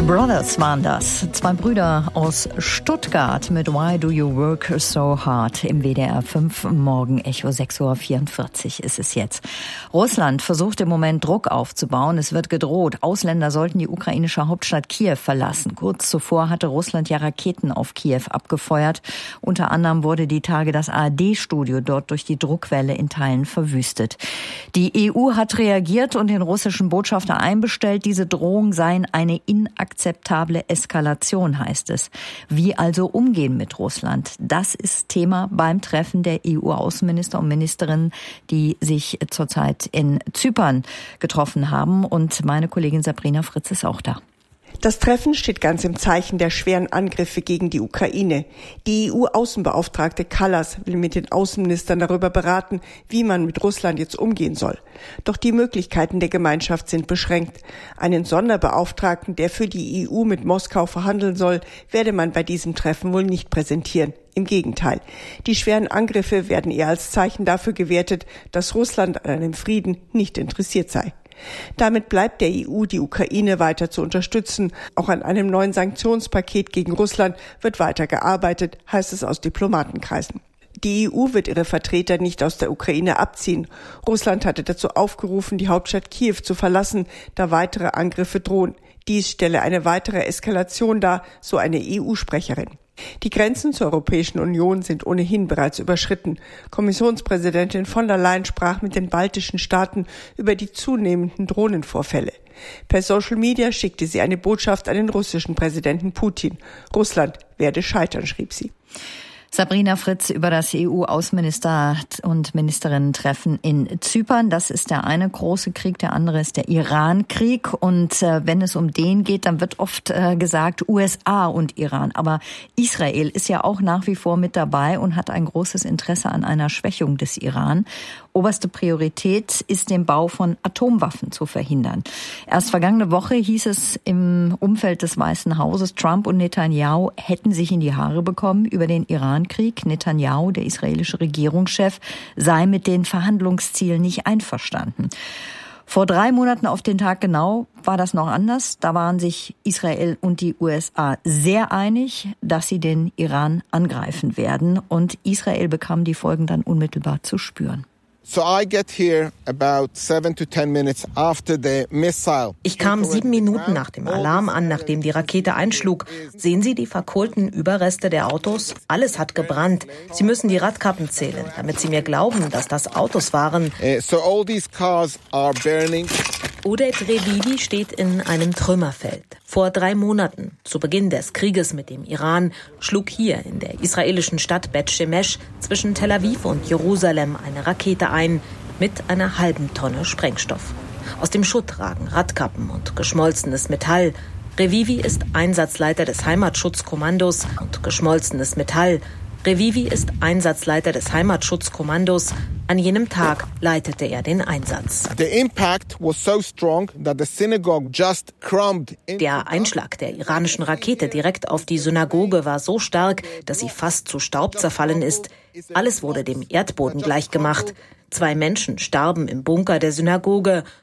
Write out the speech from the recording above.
Brothers waren das. Zwei Brüder aus Stuttgart mit Why Do You Work So Hard im WDR 5 Morgen-Echo. 6:44 Uhr ist es jetzt. Russland versucht im Moment Druck aufzubauen. Es wird gedroht. Ausländer sollten die ukrainische Hauptstadt Kiew verlassen. Kurz zuvor hatte Russland ja Raketen auf Kiew abgefeuert. Unter anderem wurde die Tage das ARD-Studio dort durch die Druckwelle in Teilen verwüstet. Die EU hat reagiert und den russischen Botschafter einbestellt. Diese Drohungen seien eine inakzeptable Eskalation, heißt es. Wie also umgehen mit Russland? Das ist Thema beim Treffen der EU-Außenminister und Ministerinnen, die sich zurzeit in Zypern getroffen haben. Und meine Kollegin Sabrina Fritz ist auch da. Das Treffen steht ganz im Zeichen der schweren Angriffe gegen die Ukraine. Die EU-Außenbeauftragte Kallas will mit den Außenministern darüber beraten, wie man mit Russland jetzt umgehen soll. Doch die Möglichkeiten der Gemeinschaft sind beschränkt. Einen Sonderbeauftragten, der für die EU mit Moskau verhandeln soll, werde man bei diesem Treffen wohl nicht präsentieren. Im Gegenteil. Die schweren Angriffe werden eher als Zeichen dafür gewertet, dass Russland an einem Frieden nicht interessiert sei. Damit bleibt der EU, die Ukraine weiter zu unterstützen. Auch an einem neuen Sanktionspaket gegen Russland wird weiter gearbeitet, heißt es aus Diplomatenkreisen. Die EU wird ihre Vertreter nicht aus der Ukraine abziehen. Russland hatte dazu aufgerufen, die Hauptstadt Kiew zu verlassen, da weitere Angriffe drohen. Dies stelle eine weitere Eskalation dar, so eine EU-Sprecherin. Die Grenzen zur Europäischen Union sind ohnehin bereits überschritten. Kommissionspräsidentin von der Leyen sprach mit den baltischen Staaten über die zunehmenden Drohnenvorfälle. Per Social Media schickte sie eine Botschaft an den russischen Präsidenten Putin. Russland werde scheitern, schrieb sie. Sabrina Fritz über das EU-Außenminister- und Ministerinnen-Treffen in Zypern. Das ist der eine große Krieg, der andere ist der Iran-Krieg. Und wenn es um den geht, dann wird oft gesagt USA und Iran. Aber Israel ist ja auch nach wie vor mit dabei und hat ein großes Interesse an einer Schwächung des Iran. Oberste Priorität ist, den Bau von Atomwaffen zu verhindern. Erst vergangene Woche hieß es im Umfeld des Weißen Hauses, Trump und Netanyahu hätten sich in die Haare bekommen über den Iran-Krieg. Netanyahu, der israelische Regierungschef, sei mit den Verhandlungszielen nicht einverstanden. Vor 3 Monaten auf den Tag genau war das noch anders. Da waren sich Israel und die USA sehr einig, dass sie den Iran angreifen werden. Und Israel bekam die Folgen dann unmittelbar zu spüren. Ich kam 7 Minuten nach dem Alarm an, nachdem die Rakete einschlug. Sehen Sie die verkohlten Überreste der Autos? Alles hat gebrannt. Sie müssen die Radkappen zählen, damit Sie mir glauben, dass das Autos waren. Oded Revivi steht in einem Trümmerfeld. Vor 3 Monaten, zu Beginn des Krieges mit dem Iran, schlug hier in der israelischen Stadt Bet Shemesh zwischen Tel Aviv und Jerusalem eine Rakete ein mit einer halben Tonne Sprengstoff. Aus dem Schutt ragen Radkappen und geschmolzenes Metall. Revivi ist Einsatzleiter des Heimatschutzkommandos und geschmolzenes Metall. Revivi ist Einsatzleiter des Heimatschutzkommandos. An jenem Tag leitete er den Einsatz. Der Einschlag der iranischen Rakete direkt auf die Synagoge war so stark, dass sie fast zu Staub zerfallen ist. Alles wurde dem Erdboden gleichgemacht. 2 Menschen starben im Bunker der Synagoge.